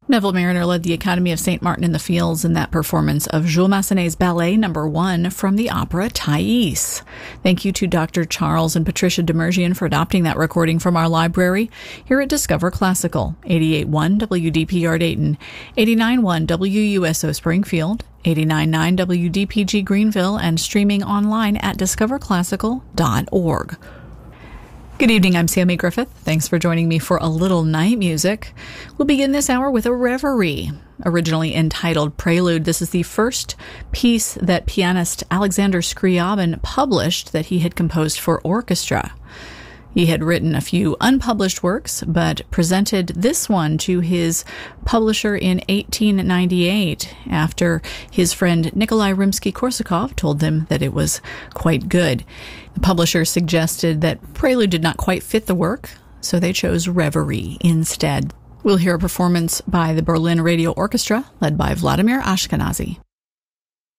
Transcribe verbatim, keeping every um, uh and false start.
Neville Mariner led the Academy of Saint Martin in the Fields in that performance of Jules Massenet's ballet number one from the opera Thais. Thank you to Doctor Charles and Patricia Demergian for adopting that recording from our library here at Discover Classical, eighty-eight point one W D P R Dayton, eighty-nine point one W U S O Springfield, eighty-nine point nine W D P G Greenville, and streaming online at discover classical dot org. Good evening, I'm Sammy Griffith. Thanks for joining me for a little night music. We'll begin this hour with a reverie. Originally entitled Prelude, this is the first piece that pianist Alexander Scriabin published that he had composed for orchestra. He had written a few unpublished works, but presented this one to his publisher in eighteen ninety-eight after his friend Nikolai Rimsky-Korsakov told them that it was quite good. The publisher suggested that Prelude did not quite fit the work, so they chose Reverie instead. We'll hear a performance by the Berlin Radio Orchestra, led by Vladimir Ashkenazy.